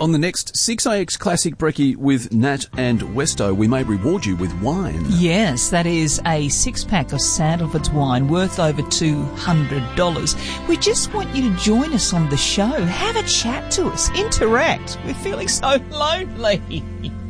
On the next 6AX Classic Brekkie with Nat and Westo, we may reward you with wine. Yes, that is a 6-pack of Sandalwood's wine worth over $200. We just want you to join us on the show. Have a chat to us. Interact. We're feeling so lonely.